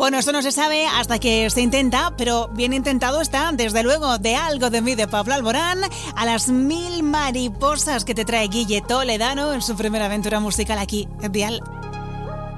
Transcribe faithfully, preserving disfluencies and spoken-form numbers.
Bueno, esto no se sabe hasta que se intenta, pero bien intentado está, desde luego, de Algo de mí de Pablo Alborán a las mil mariposas que te trae Guille Toledano en su primera aventura musical aquí en Dial.